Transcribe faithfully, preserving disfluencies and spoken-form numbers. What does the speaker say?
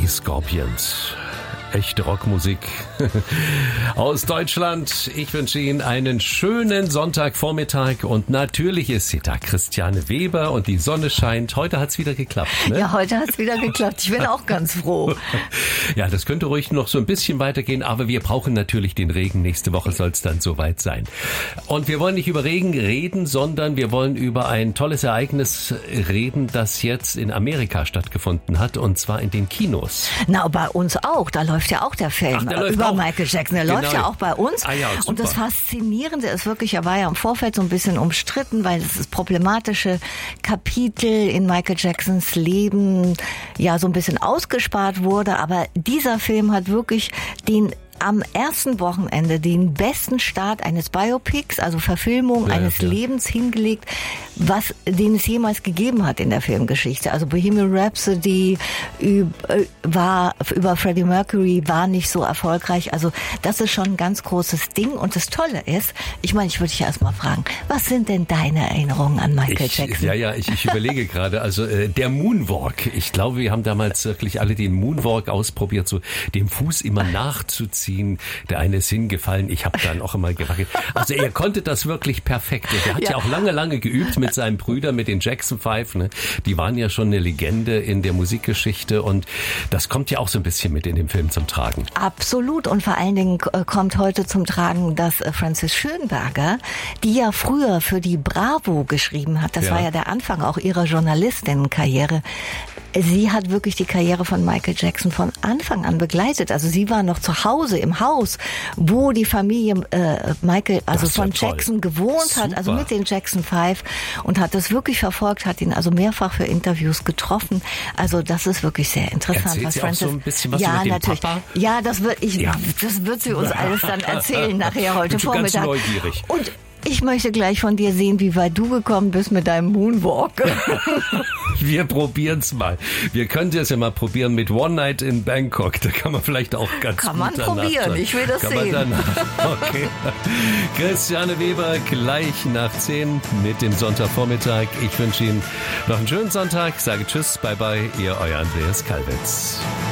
Die Scorpions. Echte Rockmusik aus Deutschland. Ich wünsche Ihnen einen schönen Sonntagvormittag und natürlich ist sie da, Christiane Weber, und die Sonne scheint. Heute hat's wieder geklappt, ne? Ja, heute hat's wieder geklappt. Ich bin auch ganz froh. Ja, das könnte ruhig noch so ein bisschen weitergehen, aber wir brauchen natürlich den Regen. Nächste Woche soll es dann soweit sein. Und wir wollen nicht über Regen reden, sondern wir wollen über ein tolles Ereignis reden, das jetzt in Amerika stattgefunden hat, und zwar in den Kinos. Na, bei uns auch. Da läuft ja auch der Film Ach, der läuft über auch. Michael Jackson. Der Genau. läuft ja auch bei uns. Ah ja, und das Faszinierende ist wirklich, er war ja im Vorfeld so ein bisschen umstritten, weil es ist problematische Kapitel in Michael Jacksons Leben ja so ein bisschen ausgespart wurde. Aber dieser Film hat wirklich den am ersten Wochenende den besten Start eines Biopics, also Verfilmung ja, eines ja. Lebens hingelegt, was den es jemals gegeben hat in der Filmgeschichte. Also Bohemian Rhapsody war über Freddie Mercury war nicht so erfolgreich. Also das ist schon ein ganz großes Ding. Und das Tolle ist, ich meine, ich würde dich erst mal fragen, was sind denn deine Erinnerungen an Michael ich, Jackson? Ja, ja, ich, ich überlege gerade, also äh, der Moonwalk. Ich glaube, wir haben damals wirklich alle den Moonwalk ausprobiert, so dem Fuß immer nachzuziehen. Der eine ist hingefallen, ich habe dann auch immer gewackelt. Also er konnte das wirklich perfekt. Er hat ja, ja auch lange, lange geübt mit seinen Brüdern, mit den Jackson Five. Ne? Die waren ja schon eine Legende in der Musikgeschichte und das kommt ja auch so ein bisschen mit in dem Film zum Tragen. Absolut, und vor allen Dingen kommt heute zum Tragen, dass Frances Schönberger, die ja früher für die Bravo geschrieben hat, das ja. war ja der Anfang auch ihrer Journalistinnenkarriere, sie hat wirklich die Karriere von Michael Jackson von Anfang an begleitet. Also sie war noch zu Hause im Haus, wo die Familie äh, Michael, also von ja Jackson gewohnt Super. hat, also mit den Jackson Five, und hat das wirklich verfolgt, hat ihn also mehrfach für Interviews getroffen. Also das ist wirklich sehr interessant. Erzählt was sie Frances, auch so ein bisschen was ja, über den natürlich. Papa? Ja, das wird ich, ja. das wird sie uns alles dann erzählen nachher heute Bin schon Vormittag. Ganz neugierig. Und ich möchte gleich von dir sehen, wie weit du gekommen bist mit deinem Moonwalk. Wir probieren's mal. Wir könnten es ja mal probieren mit One Night in Bangkok. Da kann man vielleicht auch ganz Kann gut man probieren, sein. Ich will das kann sehen. Man okay. Christiane Weber gleich nach zehn mit dem Sonntagvormittag. Ich wünsche Ihnen noch einen schönen Sonntag. Sage Tschüss, bye bye, Ihr euer Andreas Kalbitz.